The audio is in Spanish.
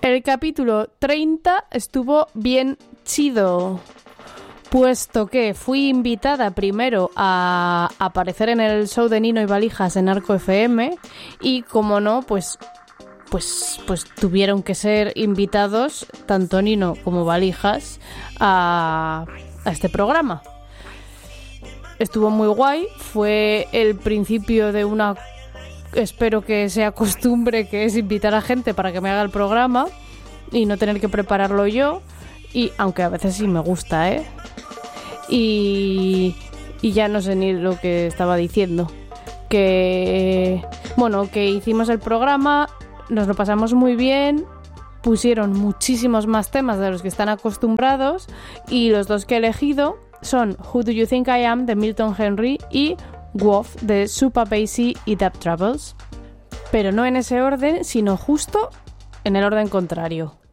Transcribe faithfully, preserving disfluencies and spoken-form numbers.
El capítulo treinta estuvo bien chido, puesto que fui invitada primero a aparecer en el show de Nino y Valijas en Arco F M y, como no, pues, pues, pues tuvieron que ser invitados tanto Nino como Valijas a, a este programa. Estuvo muy guay, fue el principio de una, espero que sea costumbre, que es invitar a gente para que me haga el programa y no tener que prepararlo yo, y aunque a veces sí me gusta, ¿eh? Y, y ya no sé ni lo que estaba diciendo. Que, bueno, que hicimos el programa, nos lo pasamos muy bien, pusieron muchísimos más temas de los que están acostumbrados y los dos que he elegido son Who Do You Think I Am de Milton Henry y Wolf de Supa Basie y Dub Troubles. Pero no en ese orden, sino justo en el orden contrario.